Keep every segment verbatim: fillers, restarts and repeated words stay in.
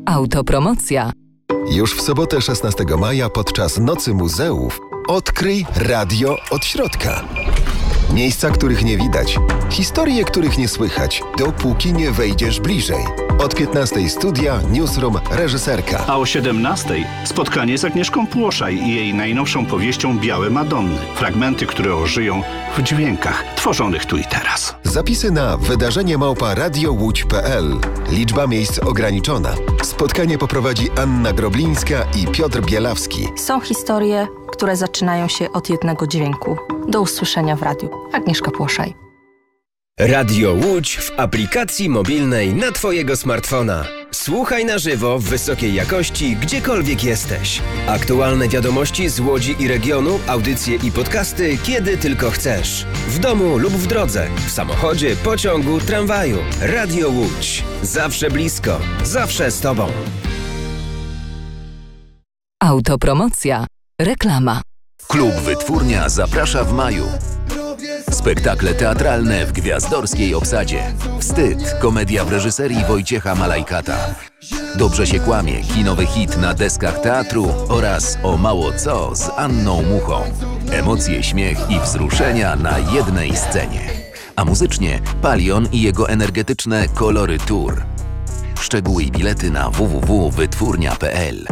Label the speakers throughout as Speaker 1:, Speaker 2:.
Speaker 1: Autopromocja.
Speaker 2: Już w sobotę szesnastego maja podczas Nocy Muzeów odkryj radio od środka. Miejsca, których nie widać, historie, których nie słychać, dopóki nie wejdziesz bliżej. Od piętnastej studia, newsroom, reżyserka.
Speaker 3: A o siedemnastej spotkanie z Agnieszką Płoszaj i jej najnowszą powieścią Białe Madonny. Fragmenty, które ożyją w dźwiękach tworzonych tu i teraz.
Speaker 2: Zapisy na wydarzenie małpa radio łódź kropka p l. Liczba miejsc ograniczona. Spotkanie poprowadzi Anna Groblińska i Piotr Bielawski.
Speaker 4: Są historie, które zaczynają się od jednego dźwięku. Do usłyszenia w radiu. Agnieszka Płoszaj.
Speaker 5: Radio Łódź w aplikacji mobilnej na Twojego smartfona. Słuchaj na żywo w wysokiej jakości, gdziekolwiek jesteś. Aktualne wiadomości z Łodzi i regionu, audycje i podcasty, kiedy tylko chcesz. W domu lub w drodze, w samochodzie, pociągu, tramwaju. Radio Łódź. Zawsze blisko, zawsze z Tobą.
Speaker 1: Autopromocja. Reklama.
Speaker 6: Klub Wytwórnia zaprasza w maju. Spektakle teatralne w gwiazdorskiej obsadzie. Wstyd, komedia w reżyserii Wojciecha Malajkata. Dobrze się kłamie, kinowy hit na deskach teatru oraz O mało co z Anną Muchą. Emocje, śmiech i wzruszenia na jednej scenie. A muzycznie Palion i jego energetyczne Kolory Tour. Szczegóły i bilety na w w w kropka wytwórnia kropka p l.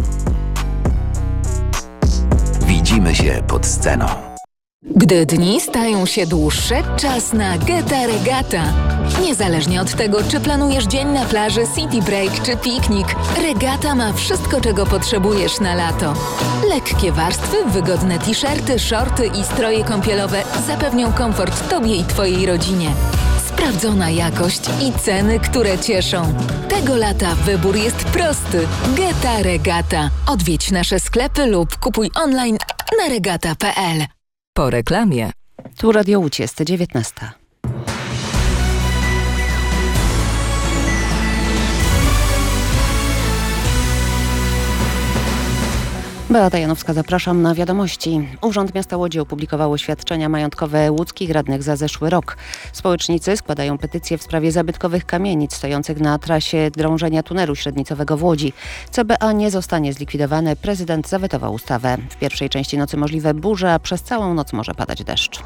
Speaker 6: Widzimy się pod sceną.
Speaker 7: Gdy dni stają się dłuższe, czas na Geta Regata. Niezależnie od tego, czy planujesz dzień na plaży, city break czy piknik, Regata ma wszystko, czego potrzebujesz na lato. Lekkie warstwy, wygodne t-shirty, shorty i stroje kąpielowe zapewnią komfort Tobie i Twojej rodzinie. Sprawdzona jakość i ceny, które cieszą. Tego lata wybór jest prosty. Geta Regata. Odwiedź nasze sklepy lub kupuj online na regata kropka p l.
Speaker 1: Po reklamie.
Speaker 8: Tu Radio Łódź jest dziewiętnasta. Beata Janowska, zapraszam na wiadomości. Urząd Miasta Łodzi opublikował oświadczenia majątkowe łódzkich radnych za zeszły rok. Społecznicy składają petycję w sprawie zabytkowych kamienic stojących na trasie drążenia tunelu średnicowego w Łodzi. C B A nie zostanie zlikwidowane, prezydent zawetował ustawę. W pierwszej części nocy możliwe burze, a przez całą noc może padać deszcz.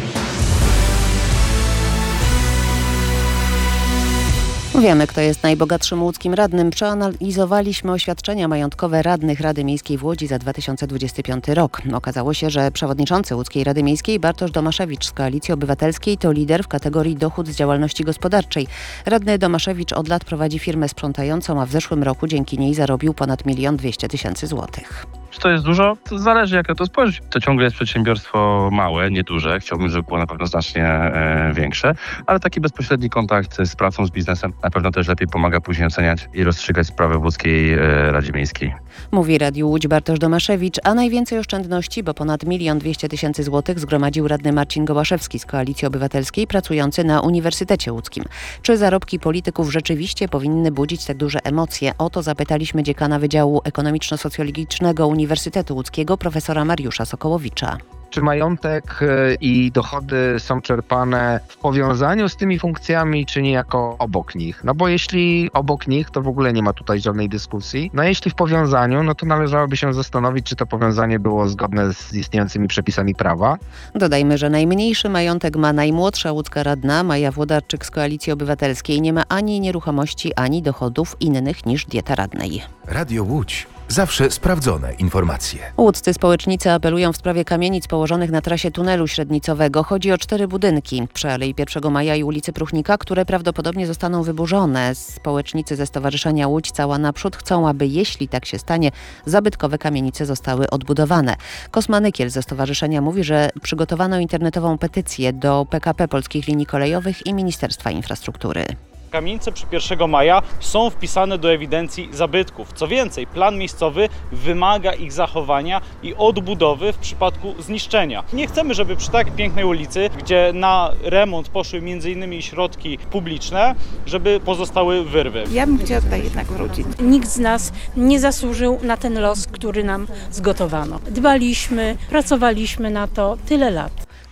Speaker 8: Wiemy, kto jest najbogatszym łódzkim radnym. Przeanalizowaliśmy oświadczenia majątkowe radnych Rady Miejskiej w Łodzi za dwa tysiące dwudziesty piąty rok. Okazało się, że przewodniczący Łódzkiej Rady Miejskiej Bartosz Domaszewicz z Koalicji Obywatelskiej to lider w kategorii dochód z działalności gospodarczej. Radny Domaszewicz od lat prowadzi firmę sprzątającą, a w zeszłym roku dzięki niej zarobił ponad milion dwieście tysięcy złotych.
Speaker 9: Czy to jest dużo? To zależy, jak to spojrzeć. To ciągle jest przedsiębiorstwo małe, nieduże. Chciałbym, żeby było na pewno znacznie e, większe, ale taki bezpośredni kontakt z pracą, z biznesem na pewno też lepiej pomaga później oceniać i rozstrzygać sprawy w Łódzkiej e, Radzie Miejskiej.
Speaker 8: Mówi Radiu Łódź Bartosz Domaszewicz, a najwięcej oszczędności, bo ponad milion dwieście tysięcy złotych zgromadził radny Marcin Gołaszewski z Koalicji Obywatelskiej, pracujący na Uniwersytecie Łódzkim. Czy zarobki polityków rzeczywiście powinny budzić tak duże emocje? O to zapytaliśmy dziekana Wydziału Ekonomiczno-Socjologicznego Uniwersytetu Łódzkiego, profesora Mariusza Sokołowicza.
Speaker 10: Czy majątek i dochody są czerpane w powiązaniu z tymi funkcjami, czy niejako obok nich? No bo jeśli obok nich, to w ogóle nie ma tutaj żadnej dyskusji. No a jeśli w powiązaniu, no to należałoby się zastanowić, czy to powiązanie było zgodne z istniejącymi przepisami prawa.
Speaker 8: Dodajmy, że najmniejszy majątek ma najmłodsza łódzka radna Maja Włodarczyk z Koalicji Obywatelskiej. Nie ma ani nieruchomości, ani dochodów innych niż dieta radnej.
Speaker 2: Radio Łódź. Zawsze sprawdzone informacje.
Speaker 8: Łódzcy społecznicy apelują w sprawie kamienic położonych na trasie tunelu średnicowego. Chodzi o cztery budynki przy Alei pierwszego Maja i ulicy Pruchnika, które prawdopodobnie zostaną wyburzone. Społecznicy ze Stowarzyszenia Łódź Cała Naprzód chcą, aby jeśli tak się stanie, zabytkowe kamienice zostały odbudowane. Kosma Nykiel ze stowarzyszenia mówi, że przygotowano internetową petycję do P K P Polskich Linii Kolejowych i Ministerstwa Infrastruktury.
Speaker 11: Kamienice przy pierwszego maja są wpisane do ewidencji zabytków. Co więcej, plan miejscowy wymaga ich zachowania i odbudowy w przypadku zniszczenia. Nie chcemy, żeby przy tak pięknej ulicy, gdzie na remont poszły między innymi środki publiczne, żeby pozostały wyrwy.
Speaker 12: Ja bym chciała tutaj jednak wrócić. Nikt z nas nie zasłużył na ten los, który nam zgotowano. Dbaliśmy, pracowaliśmy na to tyle lat.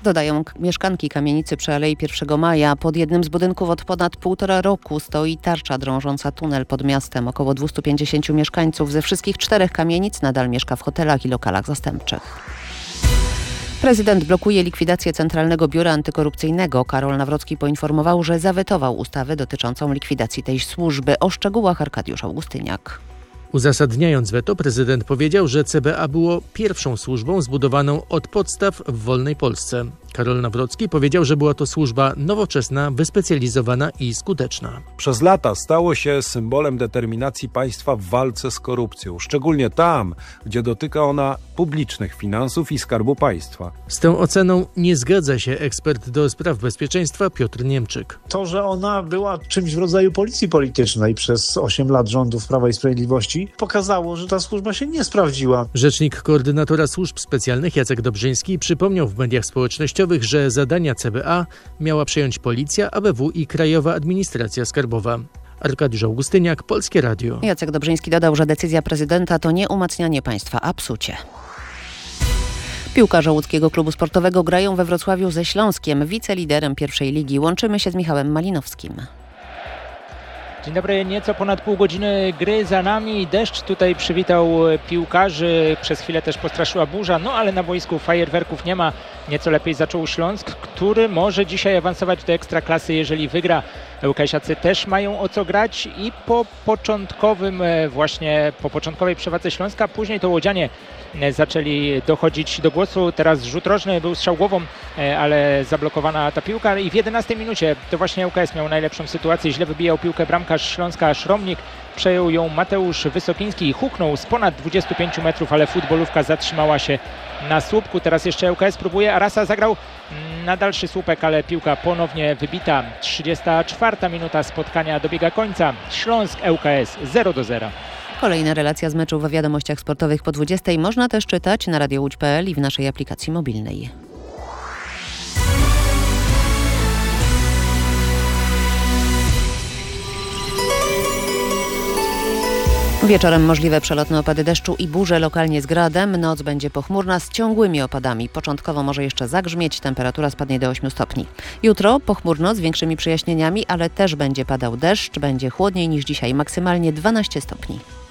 Speaker 8: Dodają mieszkanki kamienicy przy Alei pierwszego maja. Pod jednym z budynków od ponad półtora roku stoi tarcza drążąca tunel pod miastem. Około dwieście pięćdziesiąt mieszkańców ze wszystkich czterech kamienic nadal mieszka w hotelach i lokalach zastępczych. Prezydent blokuje likwidację Centralnego Biura Antykorupcyjnego. Karol Nawrocki poinformował, że zawetował ustawę dotyczącą likwidacji tej służby. O szczegółach Arkadiusz Augustyniak.
Speaker 13: Uzasadniając weto, prezydent powiedział, że C B A było pierwszą służbą zbudowaną od podstaw w wolnej Polsce. Karol Nawrocki powiedział, że była to służba nowoczesna, wyspecjalizowana i skuteczna.
Speaker 14: Przez lata stało się symbolem determinacji państwa w walce z korupcją, szczególnie tam, gdzie dotyka ona publicznych finansów i Skarbu Państwa.
Speaker 13: Z tą oceną nie zgadza się ekspert do spraw bezpieczeństwa Piotr Niemczyk.
Speaker 15: To, że ona była czymś w rodzaju policji politycznej przez osiem lat rządów Prawa i Sprawiedliwości, pokazało, że ta służba się nie sprawdziła.
Speaker 13: Rzecznik koordynatora służb specjalnych Jacek Dobrzyński przypomniał w mediach społecznościowych, że zadania C B A miała przejąć Policja, A B W i Krajowa Administracja Skarbowa. Arkadiusz Augustyniak, Polskie Radio.
Speaker 8: Jacek Dobrzyński dodał, że decyzja prezydenta to nie umacnianie państwa, a psucie. Piłkarze łódzkiego klubu sportowego grają we Wrocławiu ze Śląskiem, wiceliderem pierwszej ligi. Łączymy się z Michałem Malinowskim.
Speaker 16: Dzień dobry, nieco ponad pół godziny gry za nami. Deszcz tutaj przywitał piłkarzy, przez chwilę też postraszyła burza, no ale na boisku fajerwerków nie ma. Nieco lepiej zaczął Śląsk, który może dzisiaj awansować do Ekstraklasy, jeżeli wygra. ŁKS-iacy też mają o co grać i po początkowym właśnie, po początkowej przewadze Śląska, później to łodzianie zaczęli dochodzić do głosu. Teraz rzut rożny, był strzał głową, ale zablokowana ta piłka i w jedenastej minucie to właśnie ŁKS miał najlepszą sytuację. Źle wybijał piłkę bramkarz Śląska Szromnik, przejął ją Mateusz Wysokiński i huknął z ponad dwudziestu pięciu metrów, ale futbolówka zatrzymała się na słupku. Teraz jeszcze ŁKS próbuje, Arasa zagrał na dalszy słupek, ale piłka ponownie wybita. trzydziesta czwarta minuta spotkania dobiega końca. Śląsk ŁKS zero do zera.
Speaker 8: Kolejna relacja z meczu w Wiadomościach Sportowych po dwudziestej można też czytać na radio łódź kropka pe el i w naszej aplikacji mobilnej. Wieczorem możliwe przelotne opady deszczu i burze, lokalnie z gradem. Noc będzie pochmurna z ciągłymi opadami. Początkowo może jeszcze zagrzmieć, temperatura spadnie do ośmiu stopni. Jutro pochmurno z większymi przejaśnieniami, ale też będzie padał deszcz. Będzie chłodniej niż dzisiaj, maksymalnie dwanaście stopni.